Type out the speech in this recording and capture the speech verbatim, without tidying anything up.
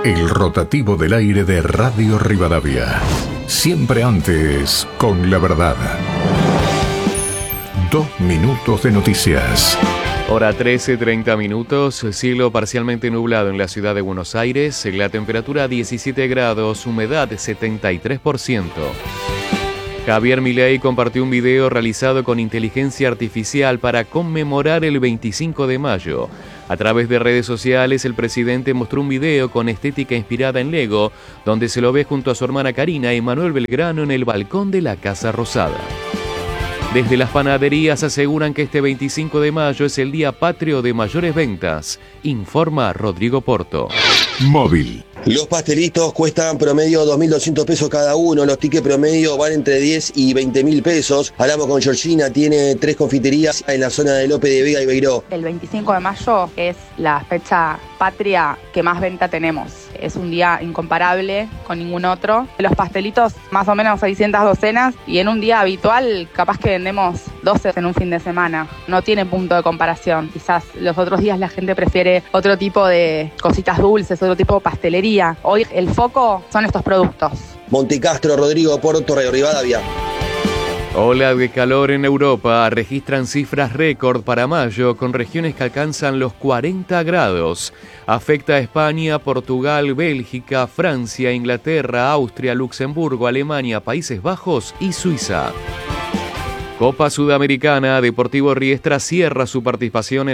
El rotativo del aire de Radio Rivadavia. Siempre antes, con la verdad. Dos minutos de noticias. Hora trece, treinta minutos, cielo parcialmente nublado en la ciudad de Buenos Aires, la temperatura diecisiete grados, humedad setenta y tres por ciento. Javier Milei compartió un video realizado con inteligencia artificial para conmemorar el veinticinco de mayo. A través de redes sociales, el presidente mostró un video con estética inspirada en Lego, donde se lo ve junto a su hermana Karina y Manuel Belgrano en el balcón de la Casa Rosada. Desde las panaderías aseguran que este veinticinco de mayo es el día patrio de mayores ventas, informa Rodrigo Porto. Móvil. Los pastelitos cuestan promedio dos mil doscientos pesos cada uno, los tickets promedio van entre diez y veinte mil pesos. Hablamos con Georgina, tiene tres confiterías en la zona de López de Vega y Beiró. El veinticinco de mayo es la fecha patria que más venta tenemos. Es un día incomparable con ningún otro. Los pastelitos, más o menos seiscientas docenas, y en un día habitual capaz que vendemos doce en un fin de semana. No tiene punto de comparación. Quizás los otros días la gente prefiere otro tipo de cositas dulces, otro tipo de pastelería. Hoy el foco son estos productos. Montecastro, Rodrigo Porto, Radio Rivadavia. Ola de calor en Europa registran cifras récord para mayo con regiones que alcanzan los cuarenta grados. Afecta a España, Portugal, Bélgica, Francia, Inglaterra, Austria, Luxemburgo, Alemania, Países Bajos y Suiza. Copa Sudamericana, Deportivo Riestra cierra su participación en